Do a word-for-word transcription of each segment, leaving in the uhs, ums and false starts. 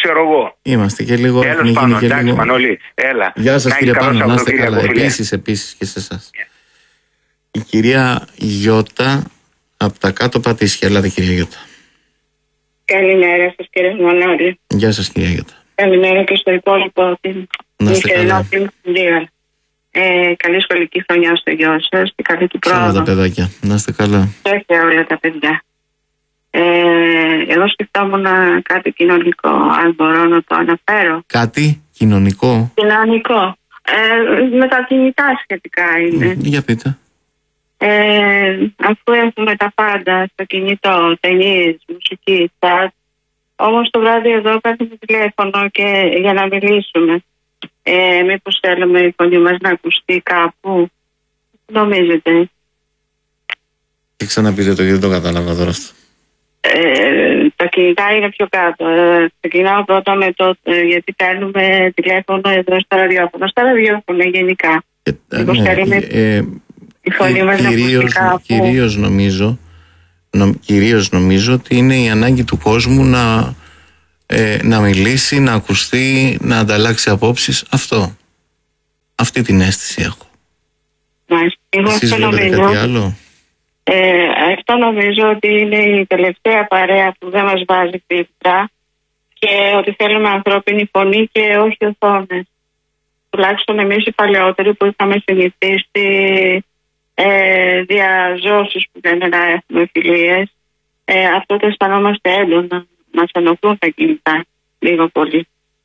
ξέρω εγώ. Είμαστε και λίγο. Τέλος πάντων, εντάξει, λίγο... Μανώλη, έλα. Γεια σας κύριε Πάνο, να είστε καλά. Επίσης, επίσης και σε εσάς. Yeah. Η κυρία Γιώτα από τα κάτω Πατήσια. Ελάτε κυρία Γιώτα. Καλημέρα σας κύριε Μανώλη. Γεια σας κυρία Γιώτα. Καλημέρα και στο υπόλοιπο. Να είστε καλά. Ε, καλή σχολική χρονιά στο γιο σας και καλή του πρόοδο. Όλα τα παιδάκια, να είστε καλά. Και σε όλα τα παιδιά. Ε, εγώ σκεφτόμουν κάτι κοινωνικό, αν μπορώ να το αναφέρω. Κάτι κοινωνικό? Κοινωνικό. Ε, με τα κινητά σχετικά είναι. Για πείτε. Ε, αφού έχουμε τα πάντα στο κινητό, ταινίες, μουσική, chat, όμως το βράδυ εδώ παίρνουμε τηλέφωνο και για να μιλήσουμε. Ε, μήπως θέλουμε η φωνή μας να ακουστεί κάπου? Νομίζετε? Και ξαναπείτε το, γιατί δεν το κατάλαβα τώρα αυτό. Ε, τα κινητά είναι πιο κάτω. Ε, ξεκινάω πρώτα με το ε, γιατί παίρνουμε τηλέφωνο εδώ στα ραδιόφωνα. Στα ραδιόφωνα γενικά. Ε, μήπως ναι, θέλουμε ε, η φωνή ε, μας κυρίως, να ακουστεί κάπου. Κυρίως νομίζω, νο, κυρίως νομίζω ότι είναι η ανάγκη του κόσμου να Ε, να μιλήσει, να ακουστεί, να ανταλλάξει απόψεις. Αυτό. Αυτή την αίσθηση έχω. Μάλιστα. Εσείς βλέπετε κάτι άλλο? Ε, αυτό νομίζω ότι είναι η τελευταία παρέα που δεν μας βάζει φίλτρα και ότι θέλουμε ανθρώπινη φωνή και όχι οθόνες. Τουλάχιστον εμείς οι παλαιότεροι που είχαμε συνηθίσει ε, διαζώσεις που δεν να έχουμε φιλίες, ε, αυτό το αισθανόμαστε έντονα. Μας ενοχλούν τα κινητά λίγο πολύ.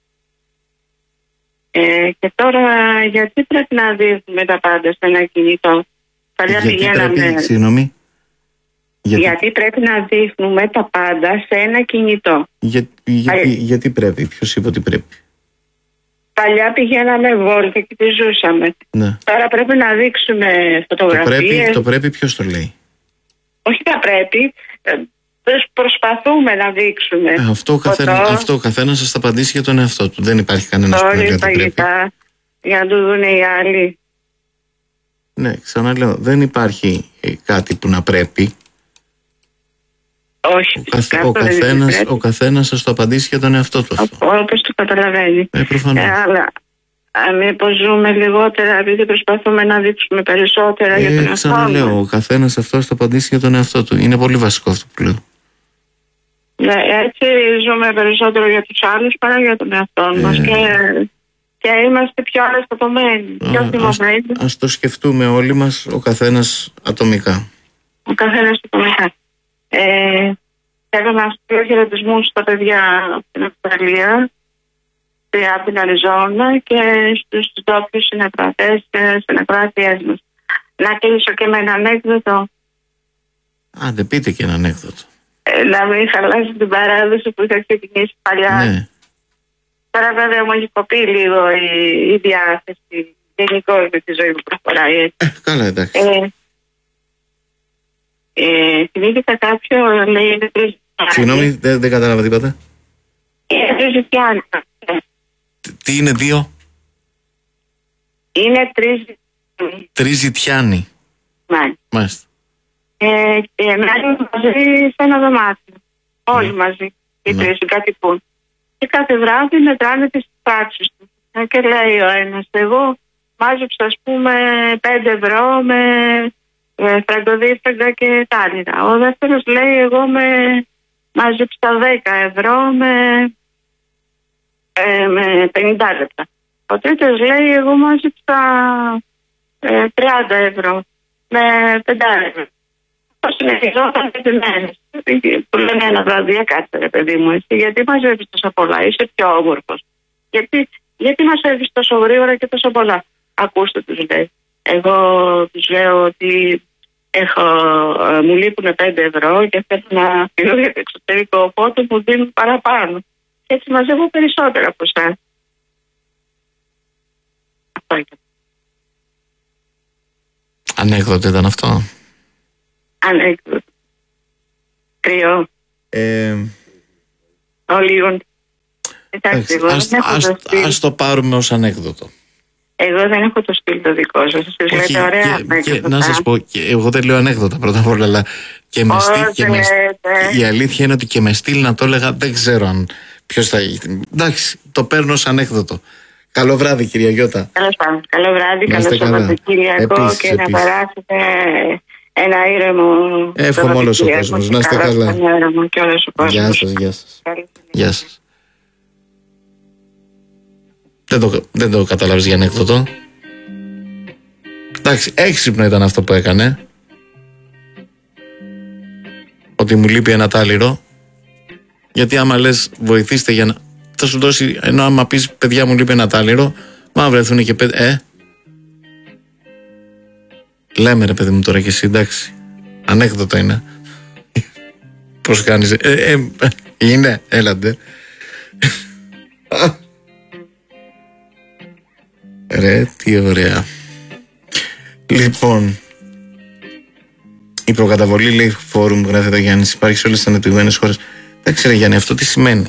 Ε, και τώρα γιατί πρέπει να δείχνουμε τα πάντα σε ένα κινητό? Παλιά γιατί πηγαίναμε... πρέπει, συγγνώμη. Γιατί... γιατί πρέπει να δείχνουμε τα πάντα σε ένα κινητό? Για, γιατί, Παλιά... γιατί πρέπει, ποιος είπε ότι πρέπει? Παλιά πηγαίναμε βόλτα και τη ζούσαμε. Ναι. Τώρα πρέπει να δείξουμε φωτογραφίες. Το πρέπει, το πρέπει ποιος το λέει? Όχι τα πρέπει. Προσπαθούμε να δείξουμε. Ε, αυτό, ο καθένα, αυτό ο καθένας σας θα απαντήσει για τον εαυτό του. Δεν υπάρχει κανένας που λέει κάτι πρέπει. Για να το δουν οι άλλοι. Ναι, ξαναλέω, δεν υπάρχει κάτι που να πρέπει. Όχι. Ο, καθ, ο, καθένας, ο καθένας σας το απαντήσει για τον εαυτό του αυτό. Όπως το καταλαβαίνει. Ε, προφανώς. Ε, αλλά μήπως ζούμε λιγότερα επειδή προσπαθούμε να δείξουμε περισσότερα ε, για τον εαυτό μας. Ξαναλέω, ο καθένας αυτός το απαντήσει για τον εαυτό του. Είναι πολύ βασικό αυτό που λέω. Ναι, έτσι ζούμε περισσότερο για τους άλλους παρά για τον εαυτό ε... μας και, και είμαστε πιο αναστατωμένοι, πιο θυμωμένοι. Ας, ας το σκεφτούμε όλοι μας, ο καθένας ατομικά. Ο καθένας ατομικά. Ε, θέλω να στείλω χαιρετισμούς στα παιδιά από την Αυστραλία, από την Αριζόνα και στους ντόπιους συνεργατές και συνεργάτριές μας. Να κλείσω και με ένα ανέκδοτο. Άντε πείτε και ένα ανέκδοτο. Ε, να μην χαλάσει την παράδοση που είχα ξεκινήσει παλιά. Ναι. Τώρα βέβαια μου έχει κοπεί λίγο η, η διάθεση γενικώς με τη ζωή που προχωράει. Ε, καλά, εντάξει. Ε, ε, θυμήθηκα κάποιο, λέει, είναι τρεις... Συγγνώμη, δεν, δεν κατάλαβα τίποτα. Είναι τρεις ζητιάνοι. Τι είναι δύο? Είναι τρεις... Τρεις ζητιάνοι. Μάλιστα. Μάλιστα. Ε, και μένουν μαζί σε ένα δωμάτιο. Όλοι mm. μαζί. Οι mm. τρεις συγκατοικούν. Και κάθε βράδυ μετράνε τις πράξεις του. Ε, και λέει ο ένας, εγώ μάζεψα ας πούμε πέντε ευρώ με ε, φραγκοδίφραγκα και τάλιρα. Ο δεύτερος λέει, εγώ με μάζεψα δέκα ευρώ με, ε, με πενήντα λεπτά. Ο τρίτος λέει, εγώ μάζεψα ε, τριάντα ευρώ με πεντά ευρώ. Συνεχιζόταν πέντε μέρες. Του λένε ένα βράδυ, κάτσε ρε παιδί μου, εσύ, γιατί μαζεύεις τόσο πολλά, είσαι πιο όμορφος. Γιατί, γιατί μαζεύεις τόσο γρήγορα και τόσο πολλά? Ακούστε, τους λέει. Εγώ τους λέω ότι έχω, μου λείπουν πέντε ευρώ και θέλω να φύγω για το εξωτερικό, οπότε μου δίνουν παραπάνω. Και έτσι μαζεύω περισσότερα από εσάς. Αυτό ήταν. Ανέκδοτο ήταν αυτό. Ανέκδοτο. Κρυό. Ε... Όλοι. Εντάξει, εγώ ας, δεν έχω ας, το στυλ. Ας το πάρουμε ως ανέκδοτο. Εγώ δεν έχω το στυλ το δικό σας. Σας λέτε ωραία και, και, να σας πω, και εγώ δεν λέω ανέκδοτα πρώτα απ' όλα, αλλά και με στυλ, και με, η αλήθεια είναι ότι και με στυλ να το έλεγα δεν ξέρω αν Ποιος θα... Εντάξει, το παίρνω σαν ανέκδοτο. Καλό βράδυ, κυρία Γιώτα. Τέλος πάντων. Καλό βράδυ, καλό Σαββατοκύριακο και να περάσετε ένα ήρεμο. Εύχομαι όλος ο κόσμος. Να είστε καλά. Γεια σας, γεια σας. Γεια σας. Δεν το, δεν το καταλάβεις για ανέκδοτο. Εντάξει, έξυπνο ήταν αυτό που έκανε. Ότι μου λείπει ένα τάλιρο. Γιατί άμα λες βοηθήστε για να... θα σου δώσει, ενώ άμα πεις παιδιά μου λείπει ένα τάλιρο, μα βρεθούν και πέντε... Ε, λέμε ρε παιδί μου τώρα και εσύ, εντάξει. Ανέκδοτο είναι. Πώς κάνεις... Ε, ε, είναι, έλατε. Ρε, τι ωραία. Λοιπόν, η προκαταβολή, λέει, φόρουμ, γράφει εδώ Γιάννης, υπάρχει σε όλες τις ανεπτυγμένες χώρες. Δεν ξέρω, Γιάννη, αυτό τι σημαίνει.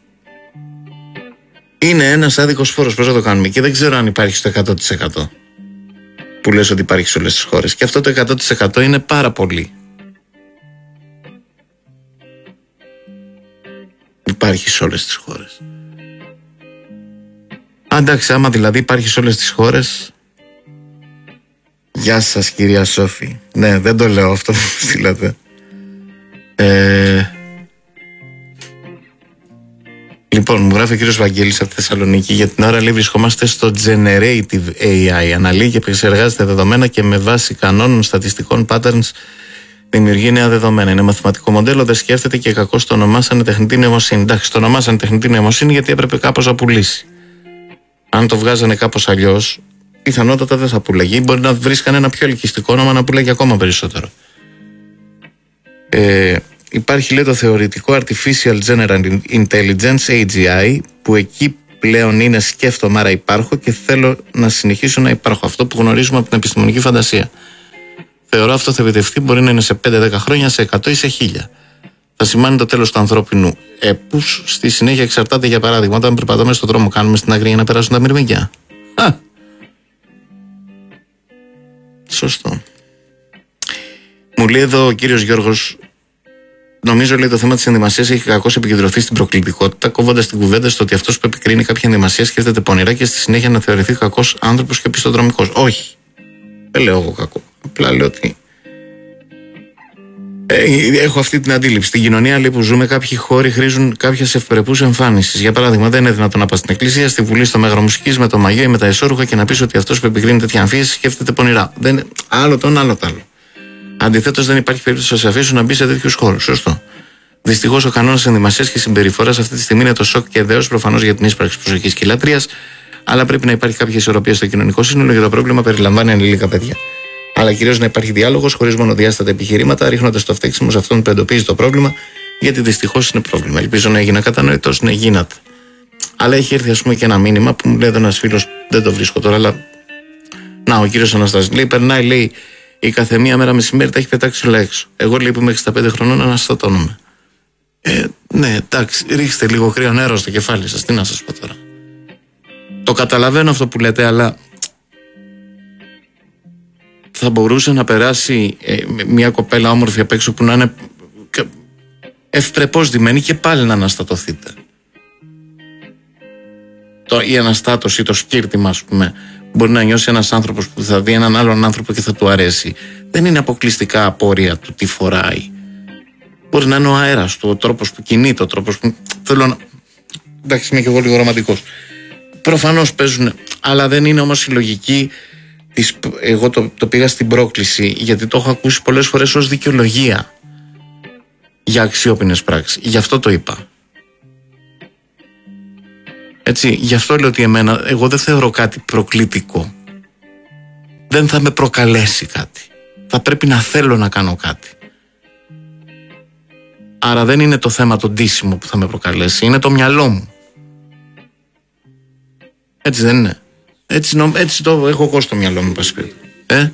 Είναι ένας άδικος φόρος, πώς θα το κάνουμε. Και δεν ξέρω αν υπάρχει στο εκατό τοις εκατό που λες ότι υπάρχει σε όλες τις χώρες. Και αυτό το εκατό τοις εκατό είναι πάρα πολύ. Υπάρχει σε όλες τις χώρες. Εντάξει, άμα δηλαδή υπάρχει σε όλες τις χώρες. Γεια σας, κυρία Σόφη. Ναι, δεν το λέω αυτό που στείλατε. Ε... Λοιπόν, μου γράφει ο κύριος Βαγγέλης από τη Θεσσαλονίκη. Για την ώρα, λέει, βρισκόμαστε στο Generative έι άι. Αναλύει και επεξεργάζεται δεδομένα και με βάση κανόνων στατιστικών patterns δημιουργεί νέα δεδομένα. Είναι μαθηματικό μοντέλο, δεν σκέφτεται και κακώς το ονομάσανε τεχνητή νοημοσύνη. Εντάξει, το ονομάσανε τεχνητή νοημοσύνη γιατί έπρεπε κάπως να πουλήσει. Αν το βγάζανε κάπως αλλιώς, πιθανότατα δεν θα πουλεγεί. Μπορεί να βρίσκανε ένα πιο ελκυστικό όνομα να πουλεγεί ακόμα περισσότερο. Ε, υπάρχει, λέει, το θεωρητικό Artificial General Intelligence, έι τζι άι, που εκεί πλέον είναι σκέφτομαι, άρα υπάρχω και θέλω να συνεχίσω να υπάρχω. Αυτό που γνωρίζουμε από την επιστημονική φαντασία. Θεωρώ αυτό θα επιτευχθεί, μπορεί να είναι σε πέντε δέκα χρόνια, σε εκατό ή σε χίλια. Θα σημάνει το τέλος του ανθρώπινου έπους. Στη συνέχεια εξαρτάται, για παράδειγμα, όταν περπατάμε στον δρόμο, κάνουμε στην άκρη για να περάσουν τα μυρμήγκια. Α! Σωστό. Μου λέει εδώ ο κύριος Γιώργος, νομίζω, λέει, το θέμα της ενδυμασίας έχει κακώς επικεντρωθεί στην προκλητικότητα, κόβοντας την κουβέντα στο ότι αυτός που επικρίνει κάποια ενδυμασία σκέφτεται πονηρά και στη συνέχεια να θεωρηθεί κακός άνθρωπος και πιστοδρομικός. Όχι. Δεν λέω εγώ κακό. Απλά λέω ότι ε, έχω αυτή την αντίληψη. Στην κοινωνία, λέει, που ζούμε, κάποιοι χώροι χρήζουν κάποια ευπρεπούς εμφάνισης. Για παράδειγμα, δεν είναι δυνατόν να πας στην εκκλησία, στη βουλή, στο μέγαρο μουσικής, με το μαγιό ή με τα ισόρουχα και να πεις ότι αυτός που επικρίνει τέτοια αμφίεση σκέφτεται πονηρά. Δεν... Άλλο το ένα, άλλο το άλλο. Αντιθέτως, δεν υπάρχει περίπτωση να σε αφήσουν να μπει σε τέτοιους χώρους. Σωστό. Δυστυχώς, ο κανόνας ενδυμασίας και συμπεριφοράς αυτή τη στιγμή είναι το σοκ και δέος, προφανώς για την ίσπραξη προσοχής και λατρείας, αλλά πρέπει να υπάρχει κάποια ισορροπία στο κοινωνικό σύνολο, γιατί το πρόβλημα περιλαμβάνει ανηλίκα παιδιά. Αλλά κυρίως να υπάρχει διάλογος χωρίς μονοδιάστατα επιχειρήματα, ρίχνοντας το φταίξιμο σε αυτόν που εντοπίζει το πρόβλημα, γιατί δυστυχώς είναι πρόβλημα. Ελπίζω να έγινα κατανοητός, ναι, γίνατε. Αλλά έχει έρθει, ας πούμε, και ένα μήνυμα που μου λέει ένας φίλος, δεν το βρίσκω τώρα, αλλά. Να, ο κύριος Αναστάσης λέει: περνάει, λέει, η καθεμία μέρα μεσημέρι τα έχει πετάξει όλα έξω. Εγώ, λέει, που είμαι εξήντα πέντε χρονών, αναστατώνομαι. Ε, ναι, εντάξει, ρίξτε λίγο κρύο νερό στο κεφάλι σας, τι να σας πω τώρα. Το καταλαβαίνω αυτό που λέτε, αλλά θα μπορούσε να περάσει ε, μια κοπέλα όμορφη απ' έξω που να είναι ευπρεπώς ντυμένη και πάλι να αναστατωθείτε. Το, η αναστάτωση, το σκύρτημα, ας πούμε, μπορεί να νιώσει ένας άνθρωπος που θα δει έναν άλλον άνθρωπο και θα του αρέσει. Δεν είναι αποκλειστικά απόρρια του τι φοράει. Μπορεί να είναι ο αέρας του, ο τρόπος που κινείται, ο τρόπος που. Θέλω να. Εντάξει, είμαι και εγώ λίγο ρομαντικός. Προφανώς παίζουν, αλλά δεν είναι όμως η λογική της. Εγώ το, το πήγα στην πρόκληση, γιατί το έχω ακούσει πολλές φορές ως δικαιολογία για αξιόπινες πράξεις. Γι' αυτό το είπα. Έτσι, γι' αυτό λέω ότι εμένα, εγώ δεν θεωρώ κάτι προκλητικό. Δεν θα με προκαλέσει κάτι. Θα πρέπει να θέλω να κάνω κάτι. Άρα δεν είναι το θέμα το ντύσιμο που θα με προκαλέσει, είναι το μυαλό μου. Έτσι δεν είναι? Έτσι, έτσι το έχω εγώ στο μυαλό μου, πασπίρ. Ε?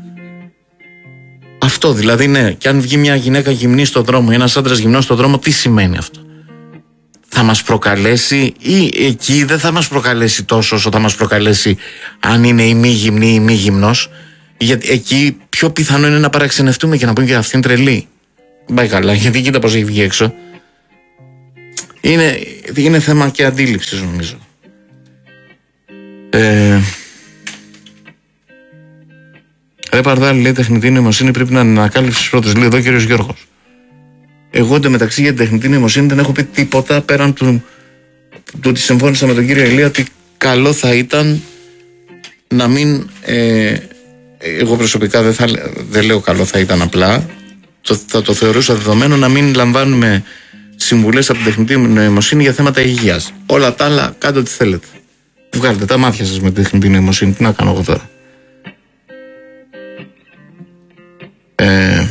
Αυτό δηλαδή, ναι. Και αν βγει μια γυναίκα γυμνή στον δρόμο ή ένας άντρας γυμνός στον δρόμο, τι σημαίνει αυτό? Θα μας προκαλέσει, ή εκεί δεν θα μας προκαλέσει τόσο όσο θα μας προκαλέσει αν είναι η μη γυμνή ή η μη γυμνός? Γιατί εκεί πιο πιθανό είναι να παραξενευτούμε και να πούμε και αυτήν τρελή. Πάει καλά, γιατί κοίτα πως έχει βγει έξω. Είναι, είναι θέμα και αντίληψης, νομίζω. Ε, Ρε Παρδάλη, λέει, τεχνητή νοημοσύνη πρέπει να ανακάλυψει πρώτος. Λέει εδώ ο κύριος Γιώργος. Εγώ εντωμεταξύ για την τεχνητή νοημοσύνη δεν έχω πει τίποτα πέραν του, του ότι συμφώνησα με τον κύριο Ηλία ότι καλό θα ήταν να μην. Ε, εγώ προσωπικά δεν, θα, δεν λέω καλό θα ήταν απλά. Το, θα το θεωρούσα δεδομένο να μην λαμβάνουμε συμβουλές από την τεχνητή νοημοσύνη για θέματα υγείας. Όλα τα άλλα, κάντε ό,τι θέλετε. Βγάλετε τα μάτια σας με την τεχνητή νοημοσύνη. Τι να κάνω εγώ τώρα. Ε,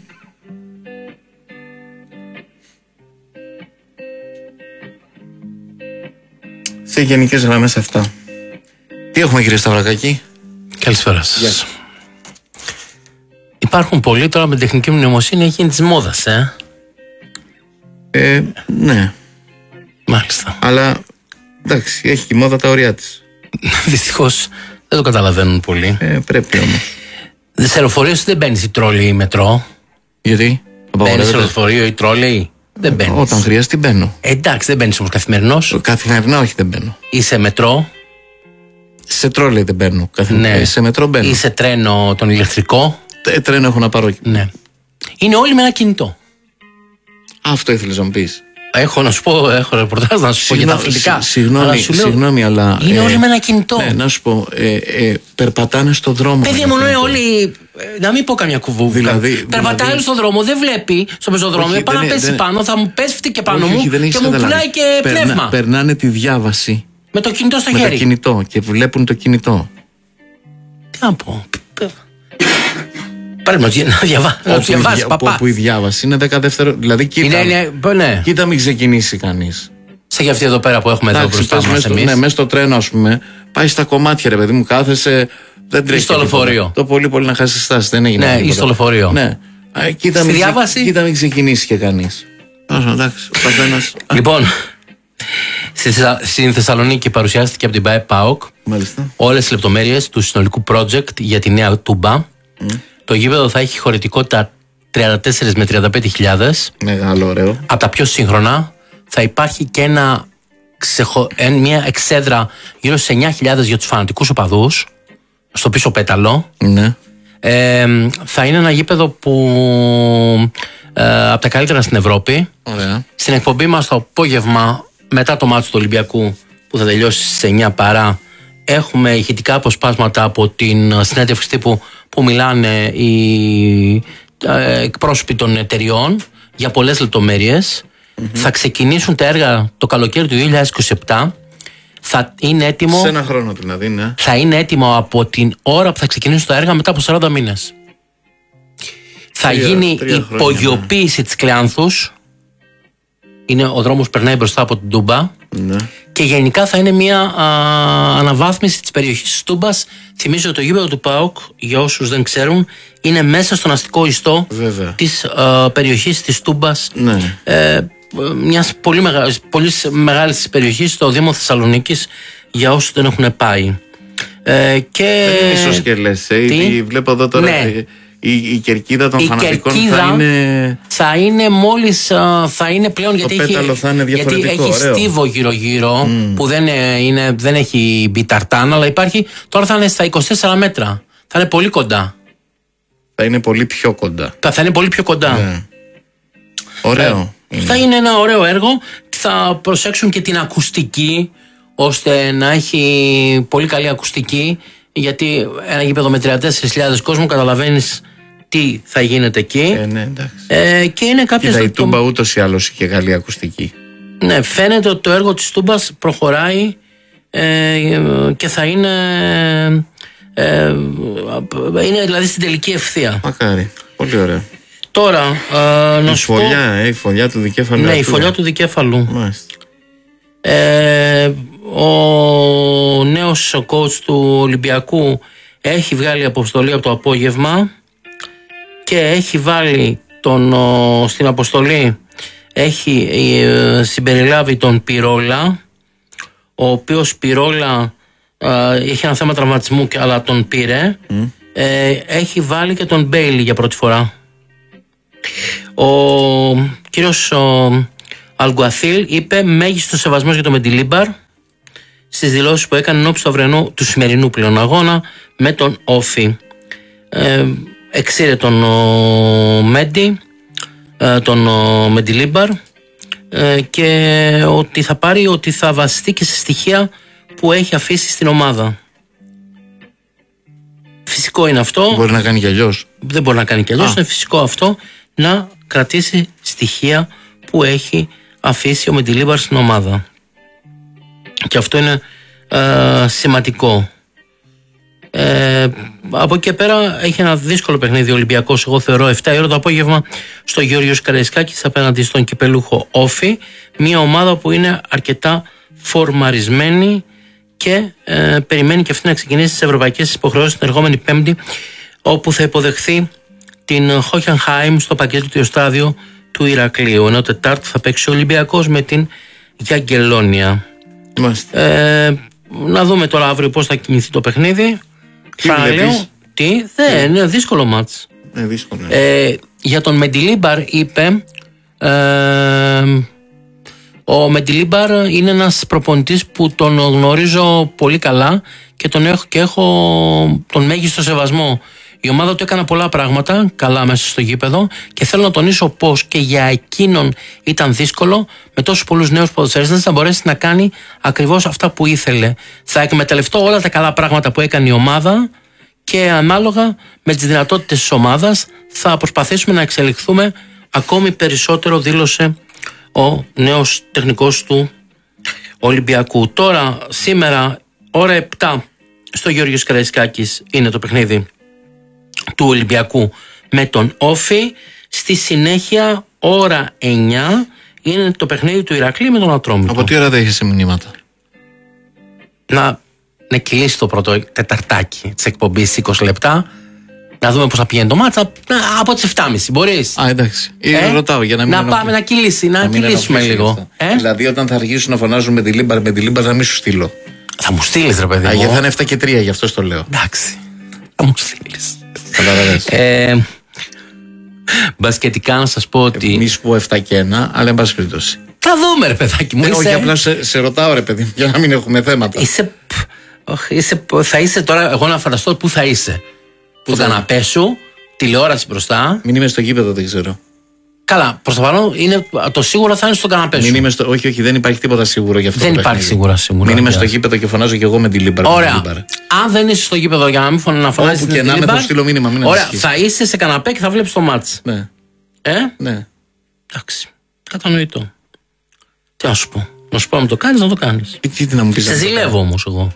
σε γενικές γραμμές αυτά. Τι έχουμε, κύριε Σταυρακάκη? Καλησπέρα σας. Yeah. Υπάρχουν πολλοί τώρα με την τεχνική νοημοσύνη, έχει γίνει της μόδας, ε? ε Ναι. Μάλιστα. Αλλά εντάξει, έχει και η μόδα τα ωριά της. Δυστυχώς δεν το καταλαβαίνουν πολλοί. ε, Πρέπει όμως. Σε λεωφορείο δεν μπαίνεις ή τρόλεϊ ή μετρό. Γιατί? Μπαίνεις σε λεωφορείο ή τρόλεϊ? Δεν μπαίνεις. Όταν χρειαστεί μπαίνω. ε, Εντάξει, δεν μπαίνεις όμως καθημερινός. Καθημερινά όχι, δεν μπαίνω. Ή σε μετρό. Σε τρόλεϊ δεν μπαίνω. Καθημερινά. Ναι. Σε μετρό μπαίνω. Ή σε τρένο τον ηλεκτρικό. Ε, τρένο έχω να πάρω. Ναι. Είναι όλοι με ένα κινητό. Αυτό ήθελες να μου πεις. Έχω να σου πω, έχω ρεπορτάζ να σου πω για τα αθλητικά. Συγγνώμη, συγγνώμη, αλλά. Είναι ε, όλοι με ένα κινητό. Ναι, να σου πω, ε, ε, περπατάνε στον δρόμο. Παιδί μου, ναι, όλοι. Να μην πω καμιά κουβούβα. Δηλαδή, περπατάει δηλαδή... στον δρόμο, δεν βλέπει στο πεζοδρόμιο. Πάει να πέσει δεν... πάνω, θα μου πέσει και πάνω όχι, μου όχι, και μου πουλάει και Περνα, πνεύμα. Περνάνε τη διάβαση. Με το κινητό στο με χέρι. Με το κινητό και βλέπουν το κινητό. Τι να πω. Πρέπει να διαβάσει, παπά. Όπου η διάβαση είναι δέκα δευτερόλεπτα. Δηλαδή, κοίτα, είναι, ναι. κοίτα μην ξεκινήσει κανείς. Σε για αυτή εδώ πέρα που έχουμε εδώ μπροστά μας εμείς. Ναι, μέσα στο τρένο, ας πούμε, πάει στα κομμάτια, ρε παιδί μου, κάθεσαι. Δεν τρέχει. Ή στο λεωφορείο. Το πολύ πολύ να χάσει στάση, δεν έγινε. Ναι, ή στο λεωφορείο. Ναι. Κοίτα, στη μην, διάβαση. Κοίτα μην ξεκινήσει και κανείς. Εντάξει, ο καθένας. Λοιπόν, στην Θεσσαλονίκη παρουσιάστηκε από την ΠΑΕ ΠΑΟΚ όλες τις λεπτομέρειες του συνολικού project για τη νέα Τούμπα. Mm. Το γήπεδο θα έχει χωρητικότητα τριάντα τέσσερις με τριάντα πέντε χιλιάδες. Μεγάλο, ωραίο. Από τα πιο σύγχρονα. Θα υπάρχει και ένα, ξεχω... μια εξέδρα γύρω στις εννιά χιλιάδες για τους φανατικούς οπαδούς, στο πίσω πέταλο. Ναι. Ε, θα είναι ένα γήπεδο που ε, από τα καλύτερα στην Ευρώπη. Ωραία. Στην εκπομπή μας το απόγευμα, μετά το μάτσο του Ολυμπιακού που θα τελειώσει στις εννιά παρά, έχουμε ηχητικά αποσπάσματα από την συνέντευξη τύπου που μιλάνε οι ε, εκπρόσωποι των εταιριών για πολλές λεπτομέρειες. Mm-hmm. Θα ξεκινήσουν τα έργα το καλοκαίρι του δύο χιλιάδες είκοσι επτά. Θα είναι έτοιμο. Σε ένα χρόνο δηλαδή, ναι. Θα είναι έτοιμο από την ώρα που θα ξεκινήσουν τα έργα μετά από σαράντα μήνες. Θα τρία, γίνει η υπογειοποίηση, ναι, της Κλεάνθους. Είναι, ο δρόμος περνάει μπροστά από την Τούμπα. Ναι. Και γενικά θα είναι μια α, αναβάθμιση της περιοχής της Τούμπας. Θυμίζω ότι το γήπεδο του ΠΑΟΚ, για όσους δεν ξέρουν, είναι μέσα στον αστικό ιστό της α, περιοχής της Τούμπας. Ναι. Ε, μιας πολύ, μεγα, πολύ μεγάλης περιοχής στο Δήμο Θεσσαλονίκης, για όσους δεν έχουν πάει. Ε, και... Ίσως και λες, ε, βλέπω εδώ τώρα... Ναι. Η, η κερκίδα των η φανατικών κερκίδα θα είναι... θα είναι μόλις θα είναι πλέον, το γιατί πέταλο έχει, θα είναι διαφορετικό, γιατί έχει ωραίο. στίβο γύρω γύρω mm. που δεν, είναι, δεν έχει μπει ταρτάν, αλλά υπάρχει, τώρα θα είναι στα είκοσι τέσσερα μέτρα, θα είναι πολύ κοντά, θα είναι πολύ πιο κοντά θα είναι πολύ πιο κοντά ναι. Ωραίο ε, είναι. Θα είναι ένα ωραίο έργο. Θα προσέξουν και την ακουστική, ώστε να έχει πολύ καλή ακουστική, γιατί ένα γήπεδο με τριάντα τέσσερις χιλιάδες κόσμο, καταλαβαίνεις τι θα γίνεται εκεί. Ε, ναι, εντάξει. Ε, και είναι κάποιες... Κοίτα, η Τούμπα ούτως ή άλλως είχε καλή ακουστική. Ναι, φαίνεται ότι το έργο της Τούμπας προχωράει ε, και θα είναι, ε, είναι δηλαδή στην τελική ευθεία. Μακάρι, πολύ ωραία. Τώρα, ε, να η σου φωλιά, πω... ε, η φωλιά του δικέφαλου. Ναι, η φωλιά του δικέφαλου. Μάλιστα. Ε, ο νέος coach του Ολυμπιακού έχει βγάλει αποστολή από το απόγευμα και έχει βάλει τον, στην αποστολή, έχει ε, συμπεριλάβει τον Πυρόλα, ο οποίος Πυρόλα ε, έχει ένα θέμα τραυματισμού αλλά τον πήρε. Mm. ε, έχει βάλει και τον Μπέιλι για πρώτη φορά. Ο κύριος ο, Αλγκουαθίλ είπε μέγιστο σεβασμός για το Μεντιλίμπαρ στις δηλώσεις που έκανε ενώπιση του αυριανού, του σημερινού πλέον αγώνα με τον Όφη. Ε, εξήρε τον ο, Μέντι, ε, τον ο, Μεντιλίμπαρ ε, και ότι θα πάρει, ότι θα βασιστεί και σε στοιχεία που έχει αφήσει στην ομάδα. Φυσικό είναι αυτό. Μπορεί να κάνει κι αλλιώς. Δεν μπορεί να κάνει κι αλλιώς. Είναι φυσικό αυτό να κρατήσει στοιχεία που έχει αφήσει ο Μεντιλίμπαρ στην ομάδα. Και αυτό είναι ε, σημαντικό. Ε, από εκεί και πέρα έχει ένα δύσκολο παιχνίδι ο Ολυμπιακός, εγώ θεωρώ, επτά η ώρα το απόγευμα στο Γεώργιος Καραϊσκάκης απέναντι στον κυπελούχο Όφη. Μια ομάδα που είναι αρκετά φορμαρισμένη και ε, περιμένει και αυτή να ξεκινήσει τις ευρωπαϊκές υποχρεώσεις την ερχόμενη Πέμπτη, όπου θα υποδεχθεί την Χόχενχάιμ στο παγκόσμιο στάδιο του Ηρακλείου. Ενώ Τετάρτη θα παίξει ο Ολυμπιακός με την Γιαγκελόνια. Ε, να δούμε τώρα αύριο πώς θα κινηθεί το παιχνίδι. Τι βλέπεις? Τι, δεν, είναι δύσκολο μάτς. Ε, δύσκολο. Ε, για τον Μεντιλίμπαρ είπε ε, ο Μεντιλίμπαρ είναι ένας προπονητής που τον γνωρίζω πολύ καλά και τον έχω, και έχω τον μέγιστο σεβασμό. Η ομάδα του έκανε πολλά πράγματα καλά μέσα στο γήπεδο και θέλω να τονίσω πως και για εκείνον ήταν δύσκολο με τόσους πολλούς νέους ποδοσφαιριστές να μπορέσει να κάνει ακριβώς αυτά που ήθελε. Θα εκμεταλλευτώ όλα τα καλά πράγματα που έκανε η ομάδα και ανάλογα με τις δυνατότητες της ομάδας θα προσπαθήσουμε να εξελιχθούμε ακόμη περισσότερο, δήλωσε ο νέος τεχνικός του Ολυμπιακού. Τώρα, σήμερα, ώρα επτά στο Γεώργιος Καραϊσκάκης είναι το παιχνίδι του Ολυμπιακού με τον Όφη. Στη συνέχεια, ώρα εννιά, είναι το παιχνίδι του Ηρακλή με τον Ατρόμητο. Από τι ώρα δεν έχεις μηνύματα? Να, να κυλήσει το πρώτο τεταρτάκι της εκπομπής είκοσι λεπτά. Να δούμε πώς θα πηγαίνει το μάτσα. Από τις εφτά και μισή μπορείς? Α, εντάξει. Ε, ρωτάω για να μην Να πάμε να κυλήσει, να, να κυλήσουμε λίγο. Ε? Δηλαδή, όταν θα αργήσουν να φωνάζουν με τη Λίμπαρ, με τη Λίμπαρ θα μην σου στείλω. Θα μου στείλεις, ρε παιδί. Α, γιατί θα είναι εφτά και τρία, γι' αυτό το λέω. Εντάξει. Θα μου στείλεις. ε, μπασκετικά να σας πω ότι. Μη σου πω εφτά και ένα, αλλά εν πάση περιπτώσει. Θα δούμε, ρε παιδάκι μου. Ε, είσαι... Όχι, απλά σε, σε ρωτάω, ρε παιδί, για να μην έχουμε θέματα. Είσαι, είσαι, θα είσαι τώρα, εγώ να φανταστώ πού θα είσαι. Που στον καναπέ σου, τηλεόραση μπροστά. Μην είμαι στο γήπεδο, δεν ξέρω. Καλά, προς το παρόν είναι, το σίγουρο θα είναι στον καναπέ σου. Μην είμαι στο, όχι, όχι, δεν υπάρχει τίποτα σίγουρο για αυτό. Δεν το υπάρχει σίγουρα σίγουρα. Μην είμαι στο γήπεδο και φωνάζω κι εγώ με τη Λίμπαρ. Ωραία. Αν δεν είσαι στο γήπεδο για να μην φωνάζω να φωνάζει. Όπου και να με το στείλω μήνυμα. Μην Ωραία, θα είσαι σε καναπέ και θα βλέπεις το μάτς. Ναι. Ε? Ναι. Εντάξει. Κατανοητό. Τι να σου πω. Να σου πω να το κάνεις, να το κάνεις. Τι, τι να μου πεις. Σε ζηλεύω όμως εγώ.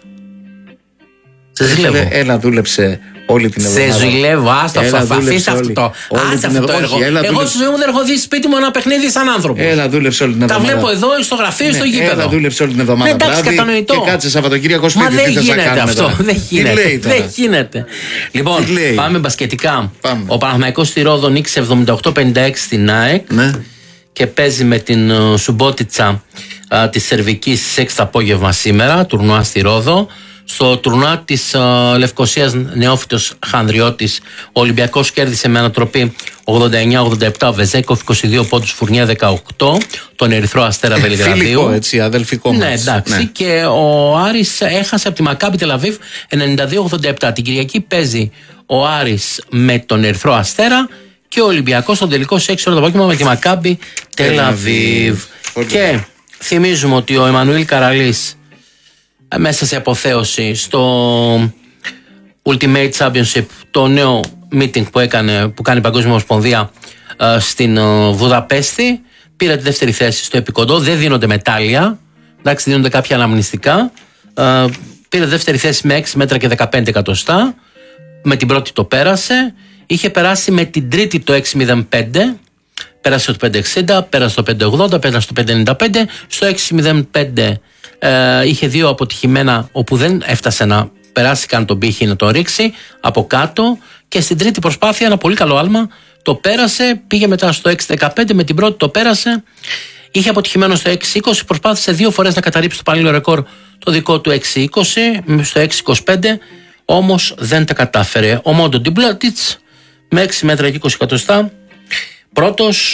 Σε ζηλεύω. Έλα, δούλεψε όλη την εβδομάδα. Σε ζηλεύω, άστα αυτό. Αφήστε αυτό. Άσε αυτό το έργο. Εγώ στη ζωή μου δεν έχω δει σπίτι μου ένα παιχνίδι σαν άνθρωπο. Έλα, δούλεψε όλη την εβδομάδα. Τα βλέπω εδώ, στο γραφείο, στο γήπεδο. Έλα, δούλεψε όλη την εβδομάδα. Εντάξει, κατανοητό. Και κάτσε Σαββατοκύριακο σπίτι. Μα δεν γίνεται αυτό. Δεν γίνεται. Δεν γίνεται. Λοιπόν, πάμε μπασκετικά. Ο Παναθηναϊκός στη Ρόδο νίκησε εβδομήντα οκτώ πενήντα έξι στην ΑΕΚ και παίζει με την Σουμπότιτσα τη Σερβική στις έξι το απόγευμα σήμερα, τουρνουά στη Ρόδο. Στο τουρνουά της uh, Λευκοσίας Νεόφυτος Χανδριώτης, ο Ολυμπιακός κέρδισε με ανατροπή ογδόντα εννιά ογδόντα επτά, ο Βεζέκοφ είκοσι δύο πόντους, Φουρνιά δεκαοκτώ, τον Ερυθρό Αστέρα Βελιγραδίου. Φιλικό, έτσι, αδελφικό ναι, μας. εντάξει. Ναι. Και ο Άρης έχασε από τη Μακάμπι Τελαβίβ ενενήντα δύο ογδόντα επτά. Την Κυριακή παίζει ο Άρης με τον Ερυθρό Αστέρα και ο Ολυμπιακός στον τελικό σε έξι ώρα το απόγευμα με τη Μακάμπι Τελαβίβ. Και θυμίζουμε ότι ο Εμμανουήλ Καραλής μέσα σε αποθέωση στο Ultimate Championship, το νέο meeting που, έκανε, που κάνει η Παγκόσμια Ομοσπονδία uh, στην uh, Βουδαπέστη, πήρε τη δεύτερη θέση στο επικοντό. Δεν δίνονται μετάλλια, εντάξει, δίνονται κάποια αναμνηστικά. Uh, πήρε δεύτερη θέση με έξι μέτρα και δεκαπέντε εκατοστά. Με την πρώτη το πέρασε. Είχε περάσει με την τρίτη το έξι μηδέν πέντε. Πέρασε το πέντε εξήντα, πέρασε το πέντε ογδόντα, πέρασε το πέντε ενενήντα πέντε. Στο έξι μηδέν πέντε ε, είχε δύο αποτυχημένα όπου δεν έφτασε να περάσει καν τον πύχη να τον ρίξει από κάτω. Και στην τρίτη προσπάθεια ένα πολύ καλό άλμα το πέρασε, πήγε μετά στο έξι δεκαπέντε, με την πρώτη το πέρασε. Είχε αποτυχημένο στο έξι είκοσι, προσπάθησε δύο φορές να καταρρύψει το παλιό ρεκόρ το δικό του έξι είκοσι, στο έξι είκοσι πέντε, όμως δεν τα κατάφερε. Ο Μόντο Ντιμπλάτιτς με έξι μέτρα και είκοσι εκατοστά πρώτος,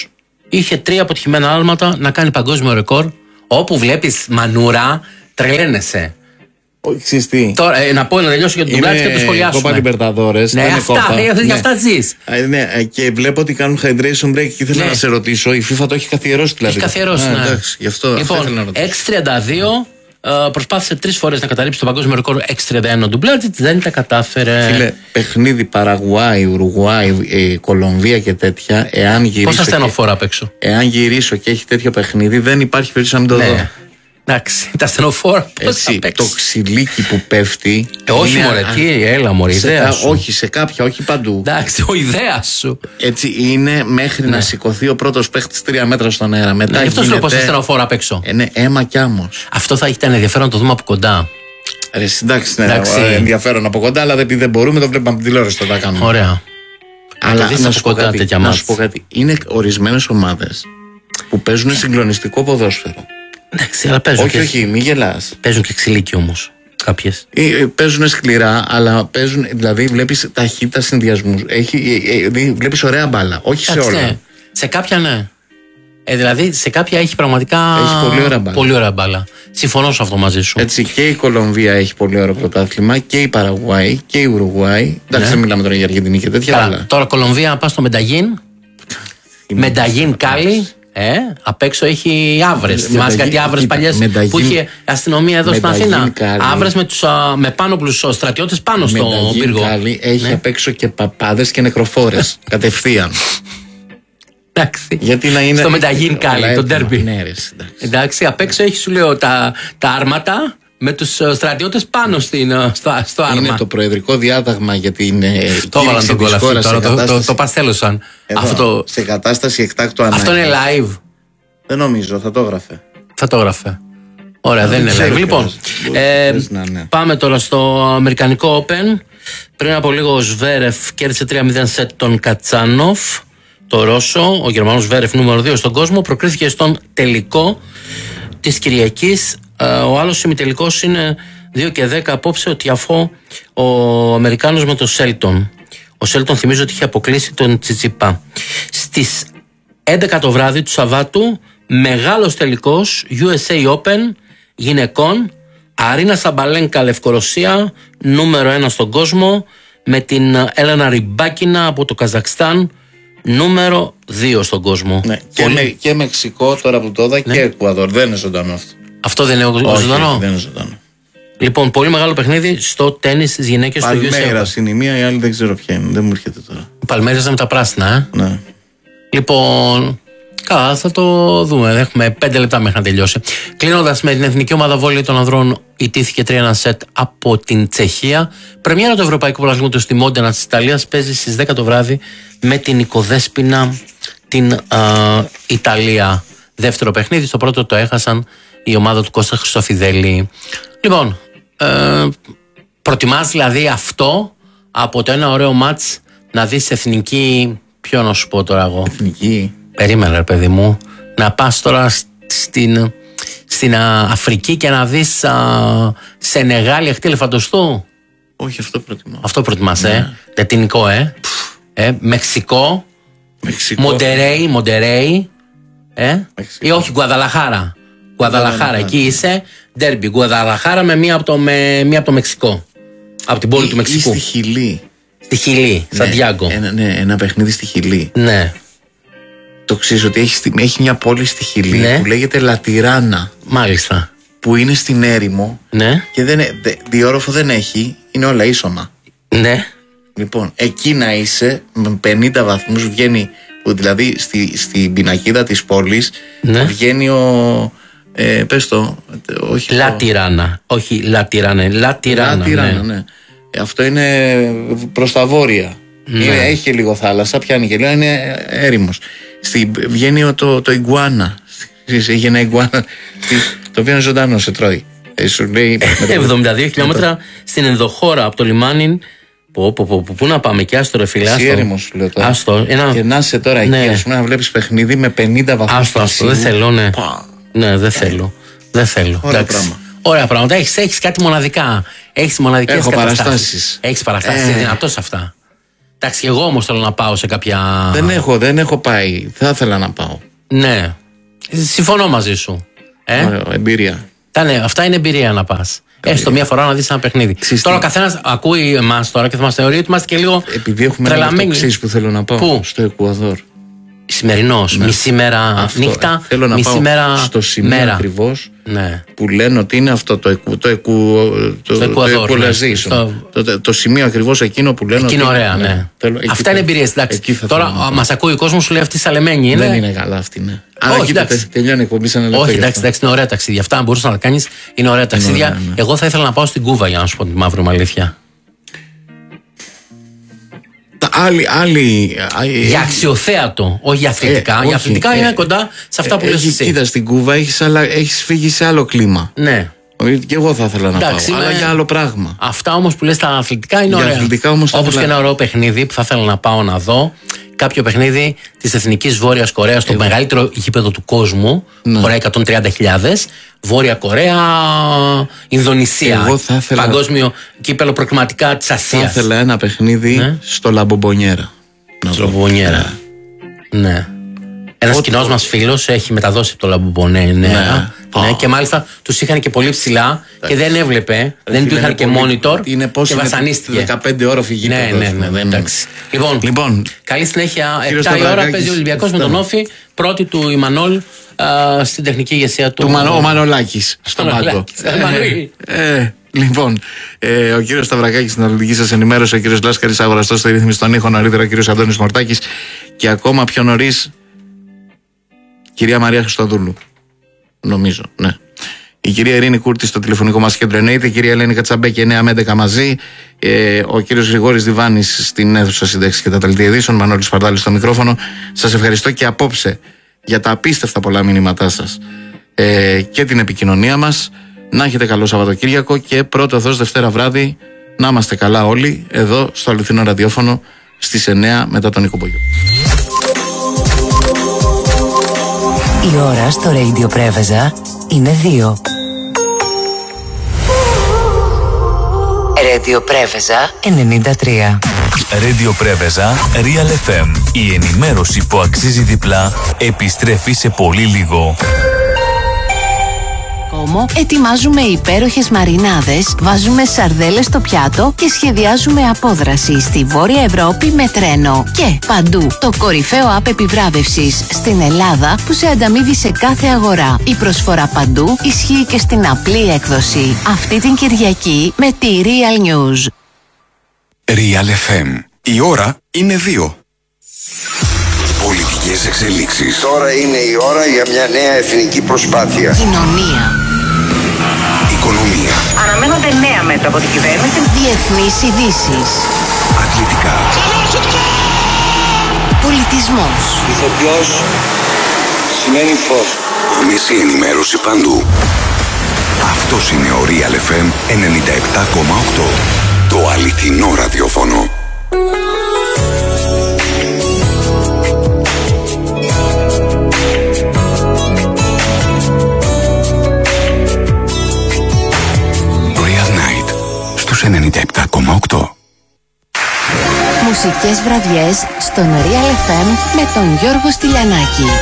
είχε τρία αποτυχημένα άλματα να κάνει παγκόσμιο ρεκόρ. Όπου βλέπεις μανούρα, τρελαίνεσαι. Όχι, τι. Τώρα, ε, να πω να τελειώσω για τον ντουμπλάτζ και το σχολιάσουμε. Κόπα Λιμπερταδόρες. Ναι, αυτά, ε, για αυτά ζεις. Ε, ναι, και βλέπω ότι κάνουν hydration break και ήθελα ναι. να σε ρωτήσω. Η FIFA το έχει καθιερώσει δηλαδή. Έχει καθιερώσει, ναι. Εντάξει, γι' αυτό, λοιπόν, αυτό ήθελα να ρωτήσω. έξι τριάντα δύο uh, προσπάθησε τρεις φορές να καταρρύψει το παγκόσμιο ρεκόρ έξι τριάντα ένα ο ντουμπλάτζ, δεν τα κατάφερε. Φίλε, παιχνίδι Παραγουάη, Ουρουγουάη, ε, Κολομβία και τέτοια. Εάν γυρίσω. Πόσα στενοφόρα απ' έξω. Εάν γυρίσω και έχει τέτοιο παιχνίδι, δεν υπάρχει περίπτωση να μην το ναι. δω. Εντάξει, τα στενοφόρα. Έτσι, το ξυλίκι που πέφτει. Ε, όχι, μωρέ, τι, έλα, μωρέ, ιδέα σου. Όχι, σε κάποια, όχι παντού. Εντάξει, ο ιδέα σου. Έτσι είναι μέχρι ναι. να σηκωθεί ο πρώτος παίχτης τρία μέτρα στον αέρα. Μετά ναι, γι' αυτό σου λέω πόσα στενοφόρα απ' έξω. Ε, ναι, αίμα κι άμμος. Αυτό θα ήταν ενδιαφέρον να το δούμε από κοντά. Ρε, εντάξει, ναι, εντάξει. ενδιαφέρον από κοντά, αλλά επειδή δεν μπορούμε, το βλέπουμε από την τηλεόραση. Το τα κάνουμε. Ωραία. Αλλά να, να, σου κάτι, να σου πω κάτι. Είναι ορισμένες ομάδες που παίζουν συγκλονιστικό ποδόσφαιρο. Εντάξει, αλλά παίζουν. Όχι, και... όχι, μη γελάς. Παίζουν και ξυλίκι όμως. Κάποιες. Ε, παίζουν σκληρά, αλλά παίζουν. Δηλαδή, βλέπεις ταχύτητα συνδυασμού. Βλέπεις ωραία μπάλα. Όχι εντάξει, σε όλα. Ναι. Σε κάποια ναι. Ε, δηλαδή, σε κάποια έχει πραγματικά. Έχει πολύ ωραία μπάλα. Πολύ ωραία μπάλα. Συμφωνώ σε αυτό μαζί σου. Έτσι, και η Κολομβία έχει πολύ ωραίο πρωτάθλημα, και η Παραγουάη και η Ουρουγουάη. Εντάξει, ναι. δεν μιλάμε τώρα για Αργεντινή και τέτοια. Καλά, τώρα Κολομβία, πας στο Μενταγίν. Μενταγίν Κάλι. Ε, απ' έξω έχει άβρες. Θυμάσαι κάτι άβρες παλιές που είχε αστυνομία εδώ στην Αθήνα. Άβρες με, με πάνωπλους στρατιώτες πάνω στο πύργο. Έχει ναι. απ' έξω και παπάδες και νεκροφόρες. Κατευθείαν. Εντάξει. Γιατί να είναι. Στο Μενταγίν Κάλι, το ντέρμπι. Ναι, εντάξει. εντάξει, απ' έξω έχει, σου λέω, τα, τα άρματα με τους στρατιώτες πάνω στην, στο, στο άρμα. Είναι το προεδρικό διάταγμα για την. Το έβαλαν τον κόλλα αυτή τώρα, το, το, το παστέλωσαν. Αυτό, σε κατάσταση εκτάκτου ανάγκης. Αυτό είναι live. Δεν νομίζω, θα το έγραφε. Θα το έγραφε. Ωραία, δεν είναι live. Λοιπόν, ε, ναι. πάμε τώρα στο Αμερικανικό Open. Πριν από λίγο ο Σβέρεφ κέρδισε τρία μηδέν σετ τον Κατσάνοφ, το Ρώσο. Ο Γερμανός Σβέρεφ νούμερο δύο στον κόσμο προκρίθηκε στον τελικό της Κυριακής. Ο άλλος ημιτελικός είναι δύο και δέκα απόψε, ο Τιαφό, ο Αμερικάνος με τον Σέλτον. Ο Σέλτον θυμίζω ότι είχε αποκλείσει τον Τσιτσιπά. Στις έντεκα το βράδυ του Σαββάτου, μεγάλος τελικός γιου ες έι Open γυναικών. Αρίνα Σαμπαλένκα, Λευκορωσία, νούμερο ένα στον κόσμο, με την Έλενα Ριμπάκινα από το Καζακστάν, νούμερο δύο στον κόσμο. Ναι, και, Πολύ... με, και Μεξικό τώρα που το είδα, ναι. και Εκουαδόρ. Δεν είναι ζωντανό αυτό. Αυτό δεν είναι όχι, ζωντανό. Όχι, δεν είναι ζωντανό. Λοιπόν, πολύ μεγάλο παιχνίδι στο τένις στις γυναίκες του γιου ες έι. Παλμέρας είναι η μία, η άλλη δεν ξέρω ποια είναι. Δεν μου έρχεται τώρα. Παλμέρας με τα πράσινα, ε. Ναι. Λοιπόν, καλά, θα το δούμε. Έχουμε πέντε λεπτά μέχρι να τελειώσει. Κλείνοντας με την εθνική ομάδα βόλεϊ των ανδρών, ιτήθηκε τρία ένα σετ από την Τσεχία. Πρεμιέρα του Ευρωπαϊκού Πρωταθλήματος στη Μόντενα της Ιταλίας παίζει στις δέκα το βράδυ με την Οικοδέσποινα την α, Ιταλία. Δεύτερο παιχνίδι, στο πρώτο το έχασαν η ομάδα του Κώστα Χριστοφιδέλη. Λοιπόν, ε, προτιμάς δηλαδή αυτό από το ένα ωραίο μάτς να δεις εθνική. Ποιο να σου πω τώρα εγώ. Εθνική. Περίμενε, ρε παιδί μου, να πας τώρα στην, στην α, Αφρική και να δεις α, Σενεγάλη αχτή ελεφαντοστού. Όχι, αυτό προτιμώ. Αυτό προτιμάς, ναι. ε. Λατινικό, ε. ε Μεξικό. Μεξικό. Μοντερέι, Μοντερέι. Ε. Ή όχι, Γκουαδαλαχάρα. Γκουαδαλαχάρα, εκεί είσαι. Ντέρμπι, Γκουαδαλαχάρα με μία από το, με, μία από το Μεξικό. Από την πόλη ή, του Μεξικού. Ή στη Χιλή. Στη Χιλή, ναι, Σαντιάγκο. Ένα, ναι, ένα παιχνίδι στη Χιλή. Ναι. Το ξέρεις ότι έχει, έχει μια πόλη στη Χιλή, ναι, που λέγεται Λατιράνα. Μάλιστα. Που είναι στην έρημο. Ναι. Και δεν, δε, διόροφο δεν έχει, είναι όλα ίσωμα. Ναι. Λοιπόν, εκεί να είσαι με πενήντα βαθμούς βγαίνει, που δηλαδή στη, στην πινακίδα της πόλης, ναι, βγαίνει ο. Ε, πες το. Όχι Λατιράνα. Το... Όχι Λατιράνα. Λατιράνα. Λατιράνα, ναι. ναι. Αυτό είναι προς τα βόρεια. Ναι. Είναι, έχει λίγο θάλασσα, πιάνει και λίγο, είναι έρημος. Στη, βγαίνει το, το Ιγκουάνα. Έχει ένα Ιγκουάνα, το οποίο είναι ζωντανό, σε τρώει. εβδομήντα δύο χιλιόμετρα στην ενδοχώρα από το λιμάνι. Πού πο, πο, πο, να πάμε, και άστο ρε φίλε. Εσύ έρημος σου λέω τώρα. Άστο, ένα... Και να είσαι τώρα ναι, εκεί, ας πούμε, να βλέπεις παιχνίδι με πενήντα βαθμούς. Άστο, άστο, δεν θέλω, ναι. Πα. Ναι, δεν θέλω. Δεν θέλω. Ωραία πράγμα. Ωραία πράγματα. Έχεις, έχεις κάτι μοναδικά. Έχεις μοναδικές Έχω καταστάσεις. παραστάσεις. Έχεις παραστάσεις. Ε. Είναι δυνατό σε αυτά. Εντάξει, και εγώ όμως θέλω να πάω σε κάποια. Δεν έχω, δεν έχω πάει. Θα ήθελα να πάω. Ναι. Συμφωνώ μαζί σου. Ε? Ωραίο, εμπειρία. Ναι, αυτά είναι εμπειρία να πας. Έστω μία φορά να δεις ένα παιχνίδι. Ξύστη. Τώρα ο καθένας ακούει εμάς τώρα και θα μας θεωρεί ότι είμαστε και λίγο. Επειδή έχουμε ένα εξής που θέλω να πάω. Πού? Στο Εκουαδόρ. Σημερινός, ναι. Μισή μέρα αυτό. Νύχτα, θέλω να μισή πάω μέρα στο σημείο ακριβώς, ναι. Που λένε ότι είναι αυτό το, εκου, το, εκου, το, το, το equalization. Στο... Το, το, το σημείο ακριβώς εκείνο που λένε. Εκείνο ότι ωραία, είναι, ναι. ναι. Θέλω, αυτά είναι εμπειρίες. Τώρα μας ακούει ο κόσμος, σου λέει αυτή σαλεμένη είναι. Δεν είναι καλά αυτή, ναι. Όχι, εντάξει. Τελειώνει η εκπομπή σαν Όχι, εντάξει, εντάξει, είναι ωραία ταξίδια. Αυτά αν μπορείς να τα κάνεις, είναι ωραία ταξίδια. Είναι ωραία, ναι. Εγώ θα ήθελα να πάω στην Κούβα για να σου πω τη μαύρη μου αλήθεια. Άλλη, άλλη, για αξιοθέατο, όχι για αθλητικά. Ε, για αθλητικά ε, είναι ε, κοντά σε αυτά ε, που λες εσύ. Κοίτα, στην Κούβα έχεις, αλλά, έχεις φύγει σε άλλο κλίμα. Ναι. Και εγώ θα ήθελα να Εντάξει, πάω, με... αλλά για άλλο πράγμα. Αυτά όμως που λες τα αθλητικά είναι για ωραία. Αθλητικά όμως όπως και ένα ωραίο παιχνίδι που θα ήθελα να πάω να δω. Κάποιο παιχνίδι της Εθνικής Βόρειας Κορέας, το εγώ... μεγαλύτερο γήπεδο του κόσμου, ναι. Χωράει εκατόν τριάντα χιλιάδες. Βόρεια Κορέα, Ινδονησία. Εγώ θα ήθελα... Παγκόσμιο κύπελο προκριματικά της Ασίας. Θα ήθελα ένα παιχνίδι ναι. στο Λαμπομπονιέρα. Στο Λαμπομπονιέρα. Ναι. ναι. Ένας Ό, κοινός μας φίλος έχει μεταδώσει το Λαμπομπονιέρα. Ναι. Ναι. Ναι. Και μάλιστα τους είχαν και πολύ ψηλά και δεν έβλεπε. Δεν του είχαν και monitor και βασανίστηκε. δεκαπέντε ώροφη γήπεδο. Ναι, ναι, ναι, εντάξει. Λοιπόν, λοιπόν, καλή συνέχεια. επτά η ώρα παίζει ο Ολυμπιακός με τον Όφη. Πρώτη του η Μανόλ στην τεχνική ηγεσία του. Ο Μανολάκης στον πάγκο. Λοιπόν, ε, ο κύριος Σταυρακάκης στην αναλυτική σας ενημέρωση, ο κύριος Λάσκαρης αγοραστός στη ρύθμιση των ήχων, νωρίτερα ο κύριος Αντώνης Μορτάκης και ακόμα πιο νωρίς κυρία Μαρία Χριστοδούλου. Νομίζω, ναι. Η κυρία Ειρήνη Κούρτη στο τηλεφωνικό μας κέντρο εννοείται, η κυρία Ελένη Κατσαμπέκη εννιά με έντεκα μαζί, ε, ο κύριος Γρηγόρης Διβάνης στην αίθουσα συντέξης και τα ταλτή ειδήσεων, Μανώλης Φαρδάλης στο μικρόφωνο. Σας ευχαριστώ και απόψε για τα απίστευτα πολλά μηνύματά σας ε, και την επικοινωνία μας. Να έχετε καλό Σαββατοκύριακο και πρώτο Θεός Δευτέρα βράδυ να είμαστε καλά όλοι εδώ στο αληθινό ραδιόφωνο στις εννιά μετά τον Νίκο Μπογιό. Η ώρα στο Radio Πρέβεζα είναι δύο. Radio Πρέβεζα ενενήντα τρία. Radio Πρέβεζα Real εφ εμ. Η ενημέρωση που αξίζει διπλά επιστρέφει σε πολύ λίγο. Ετοιμάζουμε υπέροχες μαρινάδες, βάζουμε σαρδέλες στο πιάτο και σχεδιάζουμε απόδραση στη Βόρεια Ευρώπη με τρένο. Και παντού το κορυφαίο app επιβράβευσης στην Ελλάδα που σε ανταμείβει σε κάθε αγορά. Η προσφορά παντού ισχύει και στην απλή έκδοση. Αυτή την Κυριακή με τη Real News. Real εφ εμ. Η ώρα είναι δύο. Πολιτικές εξελίξεις. Τώρα είναι η ώρα για μια νέα εθνική προσπάθεια. Κοινωνία. Οικονομία. Αναμένονται νέα μέτρα από την κυβέρνηση. Διεθνείς ειδήσεις. Αθλητικά. Πολιτισμός. Ηθοποιός σημαίνει φως. Άμεση ενημέρωση παντού. Αυτός είναι ο Real εφ εμ ενενήντα επτά κόμμα οκτώ. Το αληθινό ραδιόφωνο. ενενήντα επτά κόμμα οκτώ. Μουσικές βραδιές στον Real εφ εμ με τον Γιώργο Στυλιανάκη.